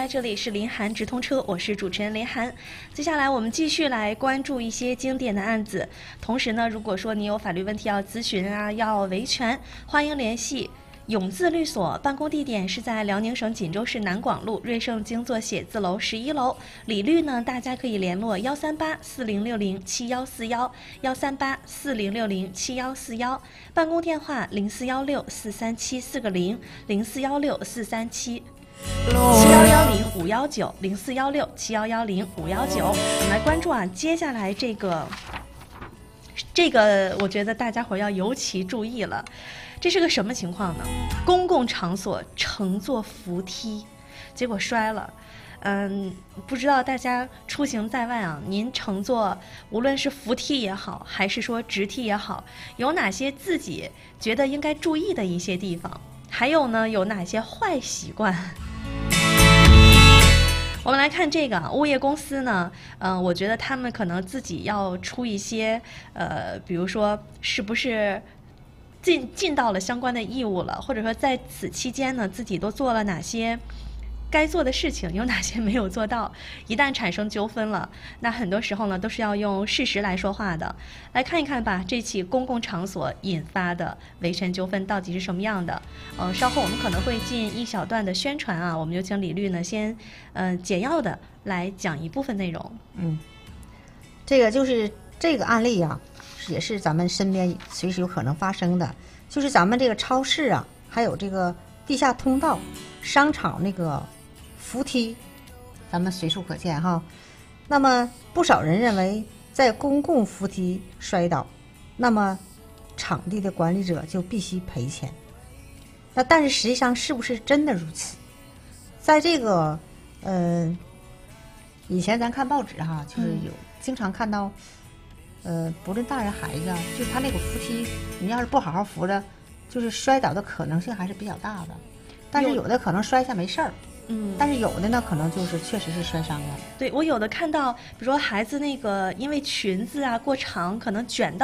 来，这里是林涵直通车，我是主持人林涵。接下来我们继续来关注一些经典的案子，同时呢，如果说你有法律问题要咨询啊，要维权，欢迎联系永字律所，办公地点是在辽宁省锦州市南广路瑞盛精作写字楼11楼。理律呢，大家可以联络13840607141，13840607141，办公电话0416437440，0416437519，0416710519。我们来关注啊，接下来这个我觉得大家伙要尤其注意了。这是个什么情况呢？公共场所乘坐扶梯，结果摔了。不知道大家出行在外啊，您乘坐无论是扶梯也好，还是说直梯也好，有哪些自己觉得应该注意的一些地方？还有呢，有哪些坏习惯？我们来看这个物业公司呢，我觉得他们可能自己要出一些，比如说是不是尽到了相关的义务了，或者说在此期间呢，自己都做了哪些该做的事情，有哪些没有做到。一旦产生纠纷了，那很多时候呢，都是要用事实来说话的。来看一看吧，这起公共场所引发的维权纠纷到底是什么样的？稍后我们可能会进一小段的宣传啊，我们就请李律呢先简要的来讲一部分内容。 这个就是这个案例啊，也是咱们身边随时有可能发生的，就是咱们这个超市啊，还有这个地下通道、商场那个扶梯，咱们随处可见哈。那么不少人认为，在公共扶梯摔倒，那么场地的管理者就必须赔钱。那但是实际上是不是真的如此？在这个以前咱看报纸哈，就是经常看到。不论大人孩子啊，就是他那个扶梯，你要是不好好扶着，就是摔倒的可能性还是比较大的。但是有的可能摔下没事儿，但是有的呢，可能就是确实是摔伤了。 对，我有的看到，比如说孩子那个因为裙子啊过长，可能卷到